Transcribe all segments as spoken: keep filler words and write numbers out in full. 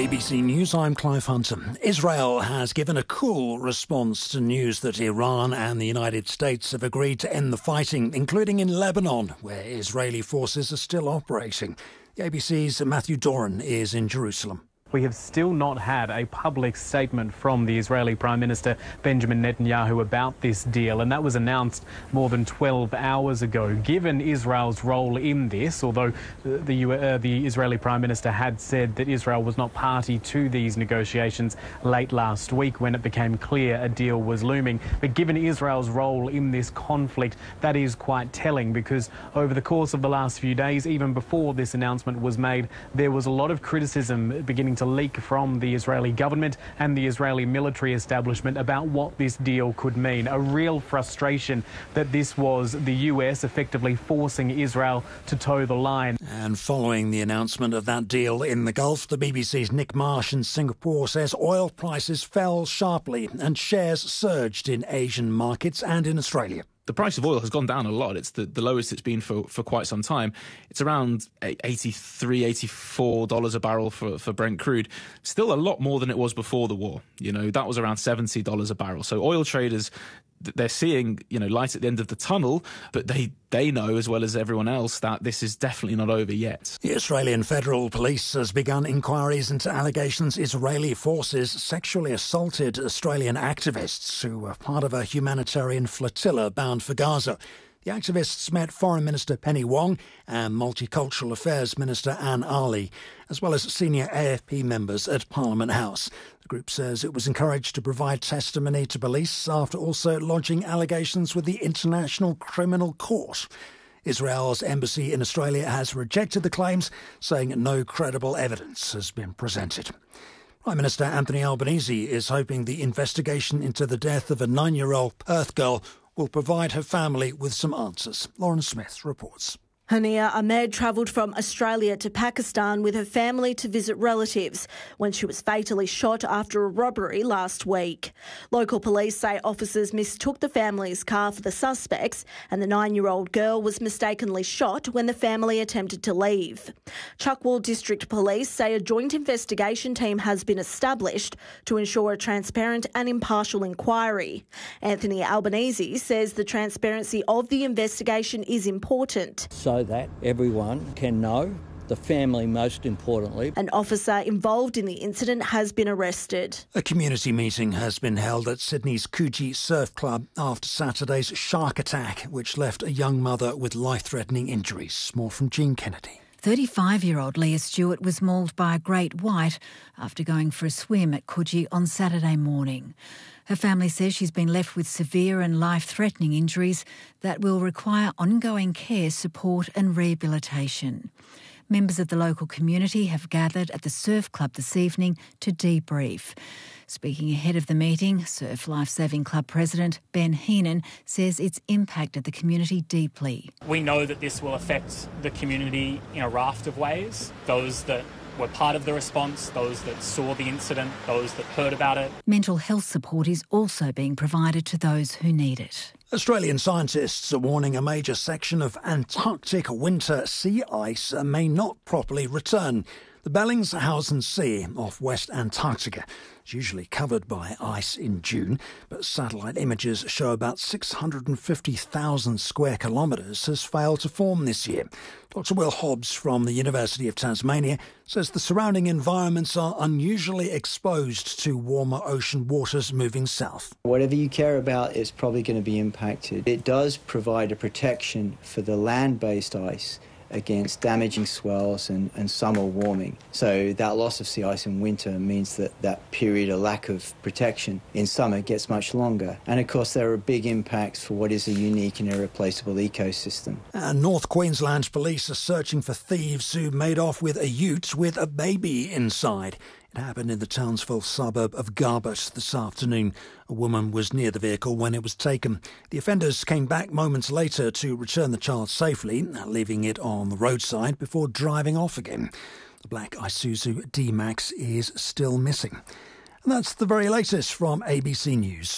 A B C News, I'm Clive Hunter. Israel has given a cool response to news that Iran and the United States have agreed to end the fighting, including in Lebanon, where Israeli forces are still operating. The A B C's Matthew Doran is in Jerusalem. We have still not had a public statement from the Israeli Prime Minister Benjamin Netanyahu about this deal, and that was announced more than twelve hours ago. Given Israel's role in this, although the, uh, the Israeli Prime Minister had said that Israel was not party to these negotiations late last week when it became clear a deal was looming, but given Israel's role in this conflict, that is quite telling, because over the course of the last few days, even before this announcement was made, there was a lot of criticism beginning to leak from the Israeli government and the Israeli military establishment about what this deal could mean. A real frustration that this was the U S effectively forcing Israel to toe the line. And following the announcement of that deal in the Gulf, the B B C's Nick Marsh in Singapore says oil prices fell sharply and shares surged in Asian markets and in Australia. The price of oil has gone down a lot. It's the, the lowest it's been for, for quite some time. It's around eighty-three, eighty-four dollars a barrel for, for Brent crude. Still a lot more than it was before the war. You know, that was around seventy dollars a barrel. So oil traders, they're seeing, you know, light at the end of the tunnel, but they, they know as well as everyone else that this is definitely not over yet. The Australian Federal Police has begun inquiries into allegations Israeli forces sexually assaulted Australian activists who were part of a humanitarian flotilla bound for Gaza. The activists met Foreign Minister Penny Wong and Multicultural Affairs Minister Anne Ali, as well as senior A F P members at Parliament House. The group says it was encouraged to provide testimony to police after also lodging allegations with the International Criminal Court. Israel's embassy in Australia has rejected the claims, saying no credible evidence has been presented. Prime Minister Anthony Albanese is hoping the investigation into the death of a nine-year-old Perth girl will provide her family with some answers. Lauren Smith reports. Hania Ahmed travelled from Australia to Pakistan with her family to visit relatives when she was fatally shot after a robbery last week. Local police say officers mistook the family's car for the suspects, and the nine-year-old girl was mistakenly shot when the family attempted to leave. Chuckwell District Police say a joint investigation team has been established to ensure a transparent and impartial inquiry. Anthony Albanese says the transparency of the investigation is important. So that everyone can know, the family most importantly. An officer involved in the incident has been arrested. A community meeting has been held at Sydney's Coogee Surf Club after Saturday's shark attack, which left a young mother with life-threatening injuries. More from Jean Kennedy. thirty-five-year-old Leah Stewart was mauled by a great white after going for a swim at Coogee on Saturday morning. Her family says she's been left with severe and life-threatening injuries that will require ongoing care, support and rehabilitation. Members of the local community have gathered at the Surf Club this evening to debrief. Speaking ahead of the meeting, Surf Lifesaving Club President Ben Heenan says it's impacted the community deeply. We know that this will affect the community in a raft of ways. Those that were part of the response, those that saw the incident, those that heard about it. Mental health support is also being provided to those who need it. Australian scientists are warning a major section of Antarctic winter sea ice may not properly return. The Bellingshausen Sea off West Antarctica is usually covered by ice in June, but satellite images show about six hundred fifty thousand square kilometres has failed to form this year. Doctor Will Hobbs from the University of Tasmania says the surrounding environments are unusually exposed to warmer ocean waters moving south. Whatever you care about is probably going to be impacted. It does provide a protection for the land-based ice against damaging swells and, and summer warming. So that loss of sea ice in winter means that that period of lack of protection in summer gets much longer. And of course there are big impacts for what is a unique and irreplaceable ecosystem. And North Queensland police are searching for thieves who made off with a ute with a baby inside. It happened in the Townsville suburb of Garbutt this afternoon. A woman was near the vehicle when it was taken. The offenders came back moments later to return the child safely, leaving it on the roadside before driving off again. The black Isuzu D-Max is still missing. And that's the very latest from A B C News.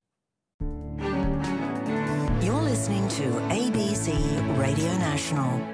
You're listening to A B C Radio National.